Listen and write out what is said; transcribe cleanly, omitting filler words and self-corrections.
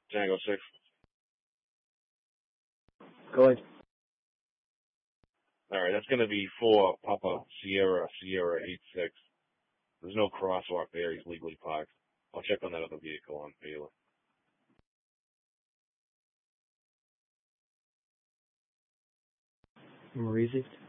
Tango 6. Go ahead. Alright, that's going to be for Papa Sierra 86. There's no crosswalk there. He's legally parked. I'll check on that other vehicle on Baylor. Maurizi?